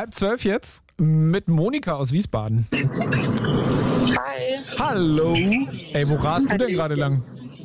11:30 jetzt mit Monika aus Wiesbaden. Hi. Hallo. Ey, wo rast du denn gerade lang?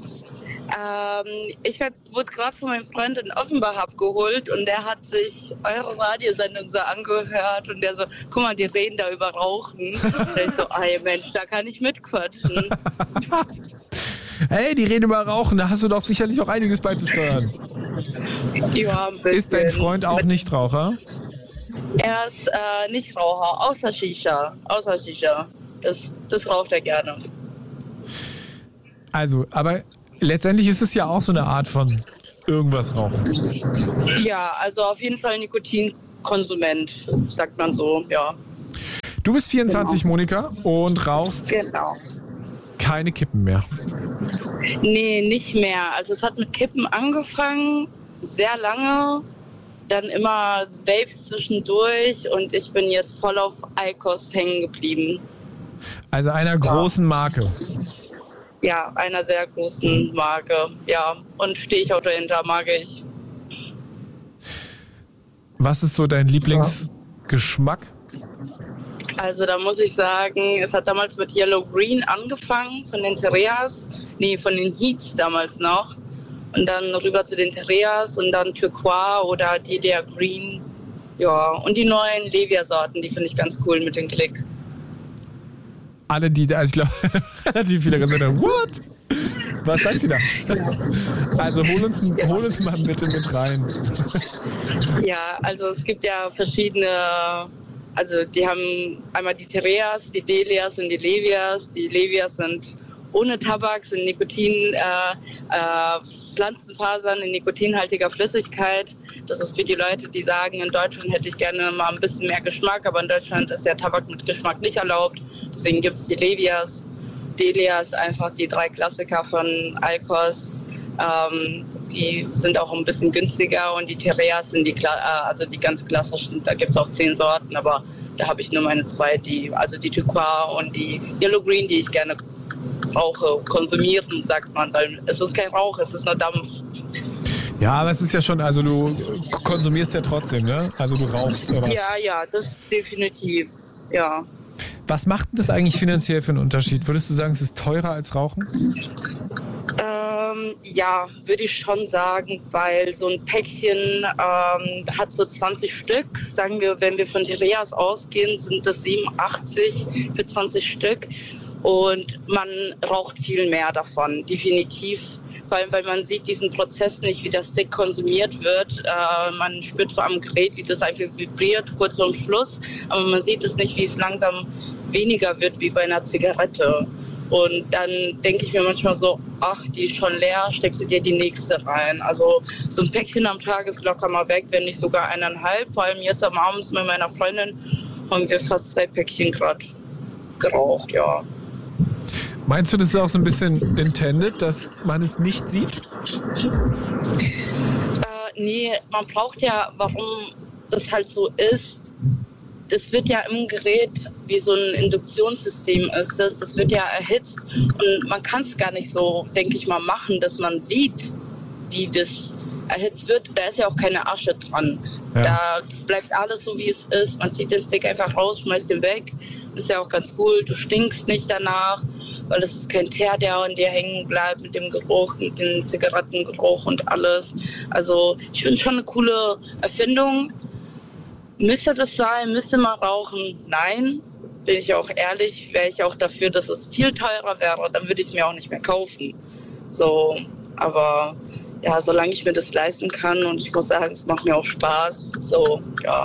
Ich wurde gerade von meinem Freund in Offenbach abgeholt und der hat sich eure Radiosendung so angehört und der so, guck mal, die reden da über Rauchen. Und ich so, ey Mensch, da kann ich mitquatschen. Hey, die reden über Rauchen, da hast du doch sicherlich auch einiges beizusteuern. Ja, ein bisschen. Ist dein Freund auch Nichtraucher? Er ist Nichtraucher, außer Shisha. Das raucht er gerne. Also, aber letztendlich ist es ja auch so eine Art von irgendwas rauchen. Ja, also auf jeden Fall Nikotinkonsument, sagt man so, ja. Du bist 24, genau. Monika, und rauchst genau. Keine Kippen mehr. Nee, nicht mehr. Also es hat mit Kippen angefangen, sehr lange, dann immer Vapes zwischendurch und ich bin jetzt voll auf IQOS hängen geblieben. Also einer großen Marke. Ja, einer sehr großen Marke, ja. Und stehe ich auch dahinter, mag ich. Was ist so dein Lieblingsgeschmack? Also da muss ich sagen, es hat damals mit Yellow Green angefangen, von den von den Heats damals noch. Und dann rüber zu den Tereas und dann Turquoise oder Delia Green. Ja, und die neuen Levia-Sorten, die finde ich ganz cool mit dem Klick. Alle, also ich glaube, relativ viele gesagt haben, what? Was sagt sie da? Also hol uns mal bitte mit rein. Ja, also es gibt ja verschiedene, also die haben einmal die Tereas, die Delias und die Levias. Die Levias sind ohne Tabak, sind Nikotin, Pflanzenfasern in nikotinhaltiger Flüssigkeit. Das ist für die Leute, die sagen, in Deutschland hätte ich gerne mal ein bisschen mehr Geschmack, aber in Deutschland ist der Tabak mit Geschmack nicht erlaubt. Deswegen gibt es die Levias. Delias, einfach die 3 Klassiker von IQOS. Die sind auch ein bisschen günstiger und die Tereas sind die ganz klassischen. Da gibt es auch 10 Sorten, aber da habe ich nur meine 2, die Turquoise und die Yellow Green, die ich gerne rauche, konsumieren, sagt man, weil es ist kein Rauch, es ist nur Dampf. Ja, aber es ist ja schon, also du konsumierst ja trotzdem, ne? Also du rauchst oder was? Ja, das definitiv, ja. Was macht denn das eigentlich finanziell für einen Unterschied? Würdest du sagen, es ist teurer als Rauchen? Ja, würde ich schon sagen, weil so ein Päckchen hat so 20 Stück. Sagen wir, wenn wir von Tereas ausgehen, sind das 87 für 20 Stück. Und man raucht viel mehr davon, definitiv. Vor allem, weil man sieht diesen Prozess nicht, wie der Stick konsumiert wird. Man spürt zwar am Gerät, wie das einfach vibriert, kurz vorm Schluss, aber man sieht es nicht, wie es langsam weniger wird, wie bei einer Zigarette. Und dann denke ich mir manchmal so, ach, die ist schon leer, steckst du dir die nächste rein. Also so ein Päckchen am Tag ist locker mal weg, wenn nicht sogar 1,5. Vor allem jetzt am Abend mit meiner Freundin haben wir fast 2 Päckchen gerade geraucht, ja. Meinst du, das ist auch so ein bisschen intended, dass man es nicht sieht? Nee, man braucht ja, warum das halt so ist, es wird ja im Gerät wie so ein Induktionssystem ist. Das wird ja erhitzt und man kann es gar nicht so, denke ich mal, machen, dass man sieht, wie das erhitzt wird. Da ist ja auch keine Asche dran. Ja. Da bleibt alles so, wie es ist. Man zieht den Stick einfach raus, schmeißt den weg. Das ist ja auch ganz cool. Du stinkst nicht danach, weil es ist kein Teer, der an dir hängen bleibt mit dem Geruch, mit dem Zigarettengeruch und alles. Also ich finde schon eine coole Erfindung. Müsste das sein? Müsste man rauchen? Nein. Bin ich auch ehrlich, wäre ich auch dafür, dass es viel teurer wäre, dann würde ich es mir auch nicht mehr kaufen. So, aber ja, solange ich mir das leisten kann und ich muss sagen, es macht mir auch Spaß. So, ja.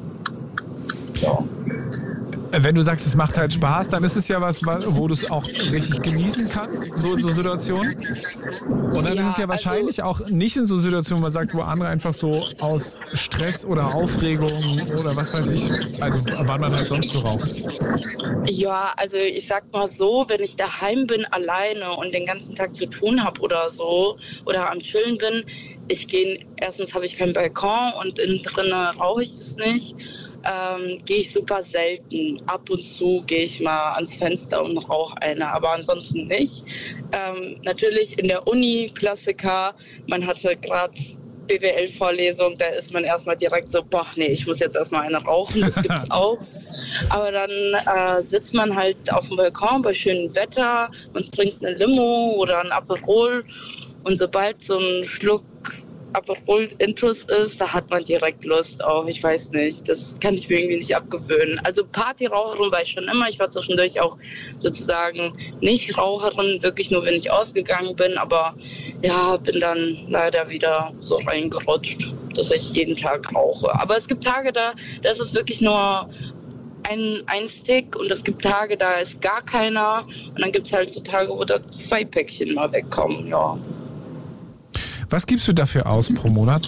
Wenn du sagst, es macht halt Spaß, dann ist es ja was, wo du es auch richtig genießen kannst, so in so Situationen. Und dann ist es ja wahrscheinlich auch nicht in so Situationen, wo man sagt, wo andere einfach so aus Stress oder Aufregung oder was weiß ich, also wann man halt sonst so raucht. Ja, also ich sag mal so, wenn ich daheim bin alleine und den ganzen Tag zu tun habe oder so oder am Chillen bin, erstens habe ich keinen Balkon und innen drin rauche ich es nicht. Gehe ich super selten. Ab und zu gehe ich mal ans Fenster und rauche eine, aber ansonsten nicht. Natürlich in der Uni, Klassiker, man hatte gerade BWL-Vorlesung, da ist man erstmal direkt so, boah, nee, ich muss jetzt erstmal eine rauchen, das gibt's auch. Aber dann sitzt man halt auf dem Balkon bei schönem Wetter und trinkt eine Limo oder ein Aperol und sobald so ein Schluck Aperol intus ist, da hat man direkt Lust auf, ich weiß nicht, das kann ich mir irgendwie nicht abgewöhnen. Also Partyraucherin war ich schon immer, ich war zwischendurch auch sozusagen nicht Raucherin, wirklich nur, wenn ich ausgegangen bin, aber ja, bin dann leider wieder so reingerutscht, dass ich jeden Tag rauche. Aber es gibt Tage, da ist es wirklich nur ein Stick und es gibt Tage, da ist gar keiner und dann gibt es halt so Tage, wo da 2 Päckchen mal wegkommen, ja. Was gibst du dafür aus pro Monat?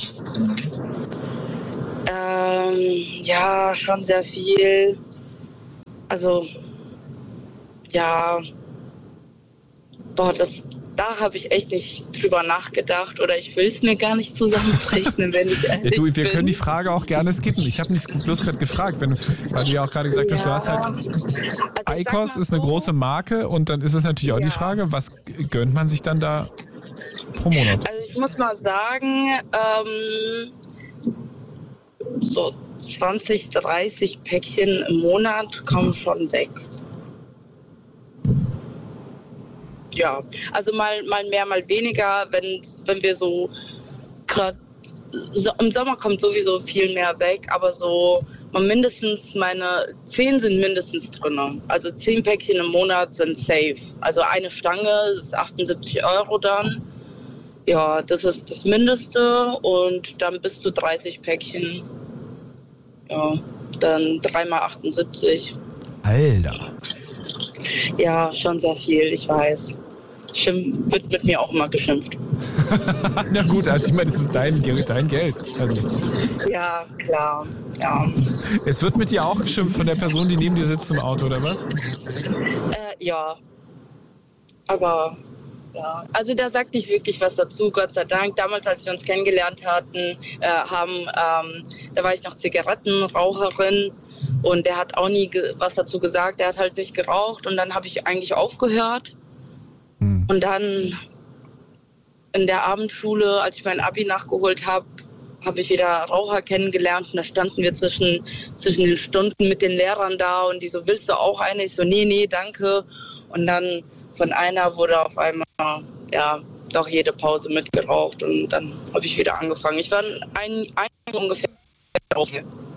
Ja, schon sehr viel. Also, ja, da habe ich echt nicht drüber nachgedacht oder ich will es mir gar nicht zusammenrechnen, wenn ich ehrlich bin. Wir können die Frage auch gerne skippen. Ich habe nicht bloß gerade gefragt, weil du ja auch gerade gesagt hast, du hast halt... Also IQOS ist eine große Marke und dann ist es natürlich auch die Frage, was gönnt man sich dann da pro Monat? Also ich muss mal sagen, so 20, 30 Päckchen im Monat kommen schon weg. Ja, also mal mehr, mal weniger, wenn wir so gerade im Sommer kommt sowieso viel mehr weg, aber so meine 10 sind mindestens drin. Also 10 Päckchen im Monat sind safe. Also eine Stange ist 78 € dann. Ja, das ist das Mindeste und dann bis zu 30 Päckchen. Ja, dann 3 mal 78. Alter. Ja, schon sehr viel, ich weiß. Wird mit mir auch immer geschimpft. Na gut, also ich meine, es ist dein Geld. Also. Ja, klar. Ja. Es wird mit dir auch geschimpft von der Person, die neben dir sitzt im Auto, oder was? Ja. Aber ja, also da sagt nicht wirklich was dazu, Gott sei Dank. Damals, als wir uns kennengelernt haben, da war ich noch Zigarettenraucherin und der hat auch nie was dazu gesagt. Der hat halt nicht geraucht und dann habe ich eigentlich aufgehört. Und dann in der Abendschule, als ich mein Abi nachgeholt habe, habe ich wieder Raucher kennengelernt und da standen wir zwischen den Stunden mit den Lehrern da und die so, willst du auch eine? Ich so, nee, danke. Und dann von einer wurde auf einmal, ja, doch jede Pause mitgeraucht und dann habe ich wieder angefangen. Ich war ein ungefähr auf,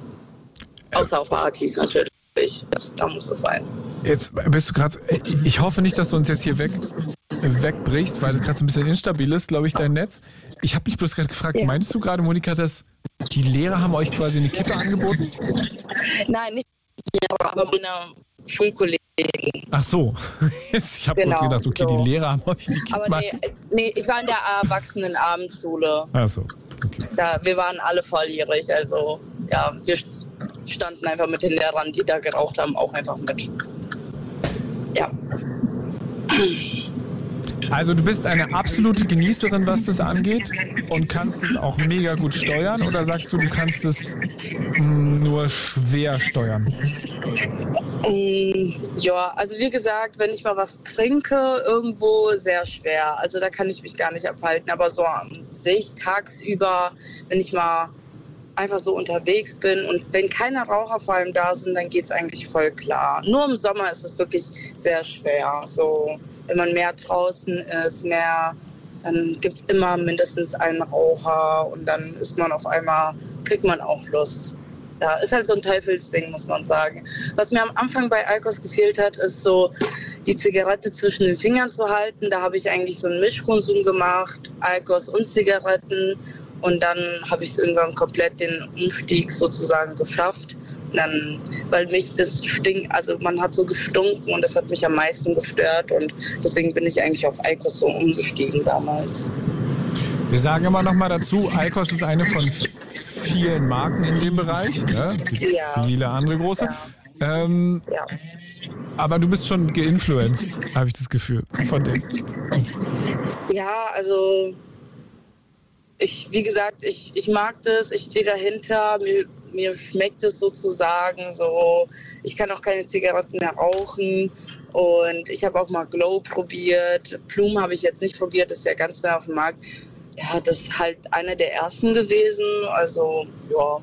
außer auf Partys natürlich. Da muss es sein. Jetzt bist du gerade, ich hoffe nicht, dass du uns jetzt hier wegbrichst, weil es gerade so ein bisschen instabil ist, glaube ich, dein Netz. Ich habe mich bloß gerade gefragt, Meinst du gerade, Monika, dass die Lehrer haben euch quasi eine Kippe angeboten? Nein, nicht die Lehrer, aber meine Schulkollegen. Ach so, ich habe kurz gedacht, okay, so. Die Lehrer haben euch die Kippe Aber nee, ich war in der Erwachsenenabendschule. Ach so, okay. Wir waren alle volljährig, also ja, wir standen einfach mit den Lehrern, die da geraucht haben, auch einfach mit. Ja. Also du bist eine absolute Genießerin, was das angeht und kannst es auch mega gut steuern oder sagst du kannst es nur schwer steuern? Ja, also wie gesagt, wenn ich mal was trinke, irgendwo sehr schwer. Also da kann ich mich gar nicht abhalten, aber so an sich tagsüber, wenn ich mal einfach so unterwegs bin und wenn keine Raucher vor allem da sind, dann geht es eigentlich voll klar. Nur im Sommer ist es wirklich sehr schwer. So, wenn man mehr draußen ist, dann gibt es immer mindestens einen Raucher und dann kriegt man auch Lust. Ja, ist halt so ein Teufelsding, muss man sagen. Was mir am Anfang bei IQOS gefehlt hat, ist so die Zigarette zwischen den Fingern zu halten. Da habe ich eigentlich so einen Mischkonsum gemacht, IQOS und Zigaretten. Und dann habe ich irgendwann komplett den Umstieg sozusagen geschafft. Und dann, weil mich das man hat so gestunken und das hat mich am meisten gestört. Und deswegen bin ich eigentlich auf IQOS so umgestiegen damals. Wir sagen immer noch mal dazu, IQOS ist eine von vielen Marken in dem Bereich. Ne? Es gibt viele andere große. Ja. Aber du bist schon geinfluenced, habe ich das Gefühl, von dem. Ja, also wie gesagt, ich mag das, ich stehe dahinter, mir schmeckt es sozusagen so. Ich kann auch keine Zigaretten mehr rauchen und ich habe auch mal Glow probiert. Plume habe ich jetzt nicht probiert, das ist ja ganz neu auf dem Markt. ja, das ist halt einer der ersten gewesen. Also, ja.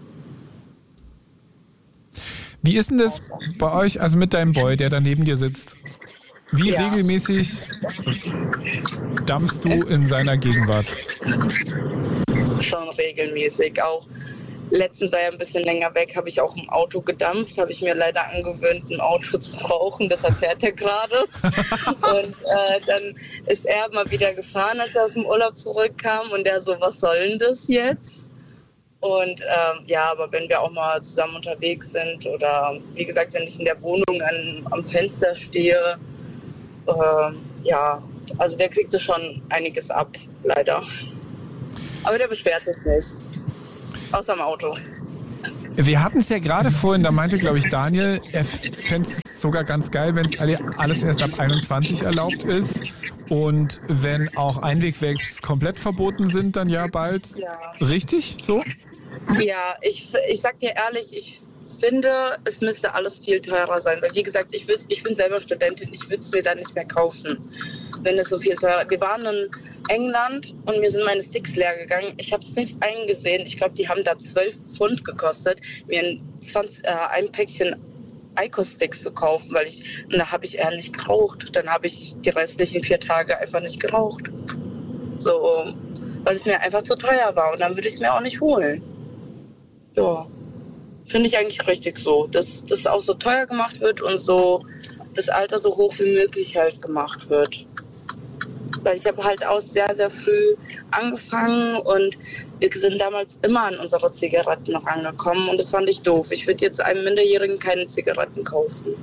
Wie ist denn das bei euch, also mit deinem Boy, der da neben dir sitzt? Wie regelmäßig dampfst du in seiner Gegenwart? Schon regelmäßig. Auch letztens war er ein bisschen länger weg, habe ich auch im Auto gedampft. Habe ich mir leider angewöhnt, ein Auto zu rauchen. Deshalb fährt er gerade. Und dann ist er mal wieder gefahren, als er aus dem Urlaub zurückkam. Und er so, was soll denn das jetzt? Und ja, aber wenn wir auch mal zusammen unterwegs sind oder wie gesagt, wenn ich in der Wohnung am Fenster stehe, ja, also der kriegt schon einiges ab, leider. Aber der beschwert sich nicht. Außer im Auto. Wir hatten es ja gerade vorhin, da meinte, glaube ich, Daniel, er fände es sogar ganz geil, wenn es alles erst ab 21 erlaubt ist. Und wenn auch Einwegvapes komplett verboten sind, dann ja bald. Ja. Richtig? So? Ja, ich sag dir ehrlich, ich finde, es müsste alles viel teurer sein. Weil wie gesagt, ich bin selber Studentin, ich würde es mir dann nicht mehr kaufen, wenn es so viel teurer ist. Wir waren in England und mir sind meine Sticks leer gegangen. Ich habe es nicht eingesehen. Ich glaube, die haben da 12 Pfund gekostet, mir ein Päckchen IQOS-Sticks zu kaufen, und da habe ich eher nicht geraucht. Dann habe ich die restlichen 4 Tage einfach nicht geraucht. So, weil es mir einfach zu teuer war und dann würde ich es mir auch nicht holen. Ja, finde ich eigentlich richtig so, dass das auch so teuer gemacht wird und so das Alter so hoch wie möglich halt gemacht wird. Weil ich habe halt auch sehr, sehr früh angefangen und wir sind damals immer an unsere Zigaretten rangekommen und das fand ich doof. Ich würde jetzt einem Minderjährigen keine Zigaretten kaufen.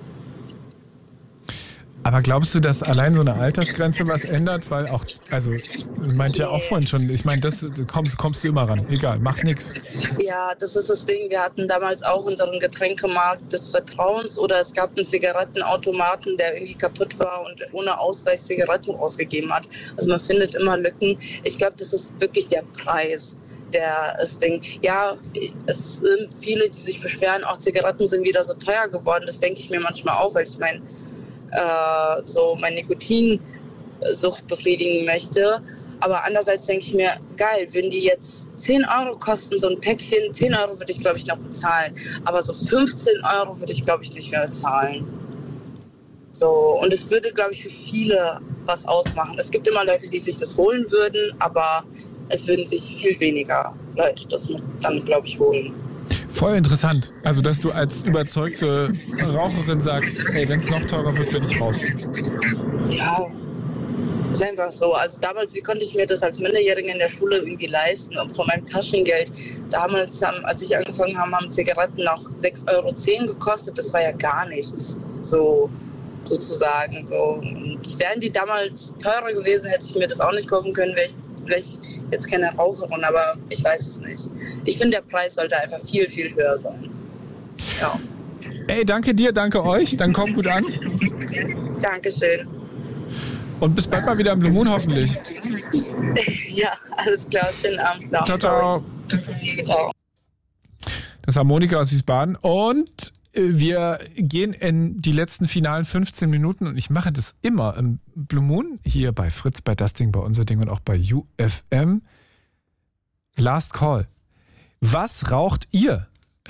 Aber glaubst du, dass allein so eine Altersgrenze was ändert? Weil auch, also, ich meinte ja auch vorhin schon, ich meine, das kommst du immer ran. Egal, macht nichts. Ja, das ist das Ding. Wir hatten damals auch unseren Getränkemarkt des Vertrauens oder es gab einen Zigarettenautomaten, der irgendwie kaputt war und ohne Ausweis Zigaretten ausgegeben hat. Also man findet immer Lücken. Ich glaube, das ist wirklich der Preis. Das Ding. Ja, es sind viele, die sich beschweren, auch Zigaretten sind wieder so teuer geworden. Das denke ich mir manchmal auch, weil ich meine, so meine Nikotinsucht befriedigen möchte. Aber andererseits denke ich mir, geil, wenn die jetzt 10 Euro kosten, so ein Päckchen, 10 Euro würde ich, glaube ich, noch bezahlen. Aber so 15 Euro würde ich, glaube ich, nicht mehr bezahlen. So, und es würde, glaube ich, für viele was ausmachen. Es gibt immer Leute, die sich das holen würden, aber es würden sich viel weniger Leute das dann, glaube ich, holen. Voll interessant. Also, dass du als überzeugte Raucherin sagst, ey, wenn es noch teurer wird, bin ich raus. Ja, ist einfach so. Also damals, wie konnte ich mir das als Minderjährige in der Schule irgendwie leisten? Und von meinem Taschengeld, damals, als ich angefangen habe, haben Zigaretten noch 6,10 Euro gekostet. Das war ja gar nichts, so sozusagen. So. Und wären die damals teurer gewesen, hätte ich mir das auch nicht kaufen können, wäre ich vielleicht jetzt keine Raucherin, aber ich weiß es nicht. Ich finde, der Preis sollte einfach viel, viel höher sein. Ja. Ey, danke dir, danke euch. Dann kommt gut an. Dankeschön. Und bis bald mal wieder im Blue Moon hoffentlich. Ja, alles klar. Schönen Abend noch. Ciao, ciao. Ciao. Das war Monika aus Wiesbaden und wir gehen in die letzten finalen 15 Minuten und ich mache das immer im Blue Moon, hier bei Fritz, bei Das Ding, bei Unser Ding und auch bei UFM. Last Call. Was raucht ihr?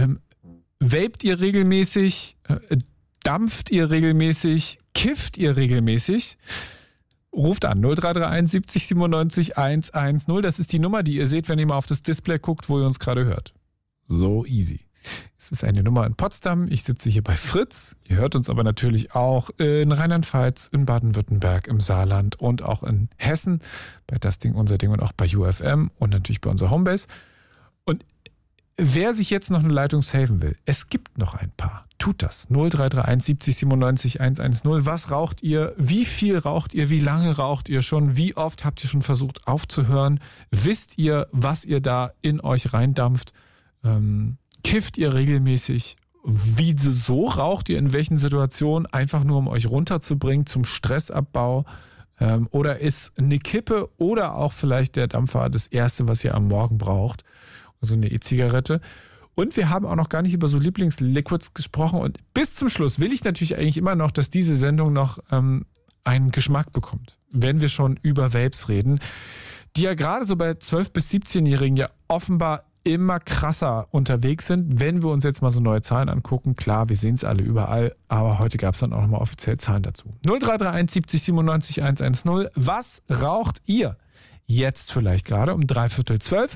Vapet ihr regelmäßig? Dampft ihr regelmäßig? Kifft ihr regelmäßig? Ruft an 0331 70 97 110. Das ist die Nummer, die ihr seht, wenn ihr mal auf das Display guckt, wo ihr uns gerade hört. So easy. Es ist eine Nummer in Potsdam. Ich sitze hier bei Fritz. Ihr hört uns aber natürlich auch in Rheinland-Pfalz, in Baden-Württemberg, im Saarland und auch in Hessen. Bei Das Ding, Unser Ding und auch bei UFM und natürlich bei unserer Homebase. Und wer sich jetzt noch eine Leitung saven will, es gibt noch ein paar. Tut das. 0331 70 97 110. Was raucht ihr? Wie viel raucht ihr? Wie lange raucht ihr schon? Wie oft habt ihr schon versucht aufzuhören? Wisst ihr, was ihr da in euch reindampft? Kifft ihr regelmäßig? Wieso raucht ihr in welchen Situationen? Einfach nur, um euch runterzubringen zum Stressabbau? Oder ist eine Kippe oder auch vielleicht der Dampfer das Erste, was ihr am Morgen braucht? Also eine E-Zigarette. Und wir haben auch noch gar nicht über so Lieblingsliquids gesprochen. Und bis zum Schluss will ich natürlich eigentlich immer noch, dass diese Sendung noch einen Geschmack bekommt. Wenn wir schon über Vapes reden. die ja gerade so bei 12- bis 17-Jährigen ja offenbar immer krasser unterwegs sind, wenn wir uns jetzt mal so neue Zahlen angucken. Klar, wir sehen es alle überall, aber heute gab es dann auch nochmal offiziell Zahlen dazu. 0331 70 97 110. Was raucht ihr jetzt vielleicht gerade um 11:45?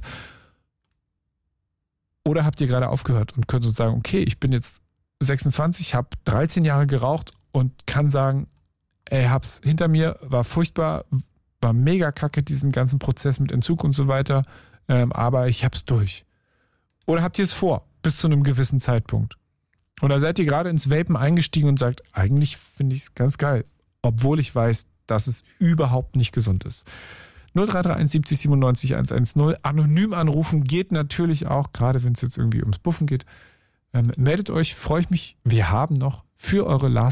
Oder habt ihr gerade aufgehört und könnt uns sagen, okay, ich bin jetzt 26, habe 13 Jahre geraucht und kann sagen, ey, hab's hinter mir, war furchtbar, war mega kacke, diesen ganzen Prozess mit Entzug und so weiter, aber ich hab's durch. Oder habt ihr es vor, bis zu einem gewissen Zeitpunkt? Oder seid ihr gerade ins Vapen eingestiegen und sagt, eigentlich finde ich es ganz geil, obwohl ich weiß, dass es überhaupt nicht gesund ist. 0331 70 97 110. Anonym anrufen geht natürlich auch, gerade wenn es jetzt irgendwie ums Buffen geht. Meldet euch, freue ich mich. Wir haben noch für eure Last